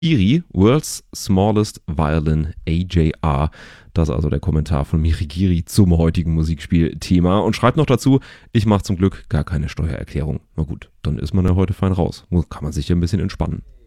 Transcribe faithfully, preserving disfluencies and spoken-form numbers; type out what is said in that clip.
Iri, World's Smallest Violin A J R. Das ist also der Kommentar von Mirigiri zum heutigen Musikspiel-Thema. Und schreibt noch dazu, ich mache zum Glück gar keine Steuererklärung. Na gut, dann ist man ja heute fein raus. Kann man sich ja ein bisschen entspannen.